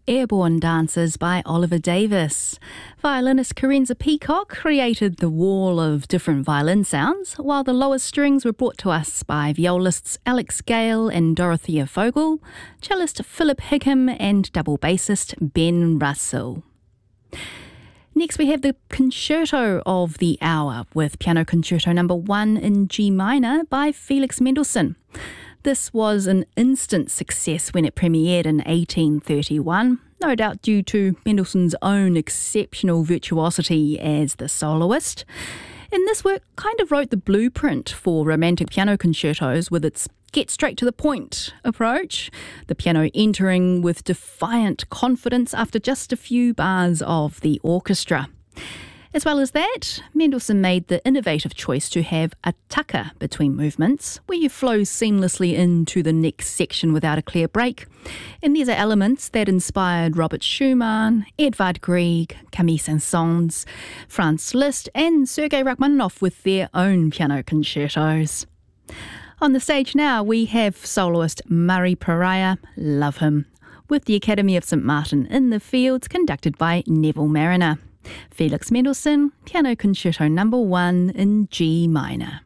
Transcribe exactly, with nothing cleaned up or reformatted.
Airborne Dances by Oliver Davis. Violinist Carenza Peacock created the wall of different violin sounds, while the lower strings were brought to us by violists Alex Gale and Dorothea Fogel, cellist Philip Higham and double bassist Ben Russell. Next we have the concerto of the hour with Piano Concerto number one in G minor by Felix Mendelssohn. This was an instant success when it premiered in eighteen thirty-one, no doubt due to Mendelssohn's own exceptional virtuosity as the soloist. And this work kind of wrote the blueprint for romantic piano concertos with its get straight to the point approach, the piano entering with defiant confidence after just a few bars of the orchestra. As well as that, Mendelssohn made the innovative choice to have a tucker between movements, where you flow seamlessly into the next section without a clear break. And these are elements that inspired Robert Schumann, Edvard Grieg, Camille Saint-Saëns, Franz Liszt and Sergei Rachmaninoff with their own piano concertos. On the stage now we have soloist Murray Pariah, love him, with the Academy of Saint Martin in the Fields conducted by Neville Marriner. Felix Mendelssohn, Piano Concerto number one in G minor.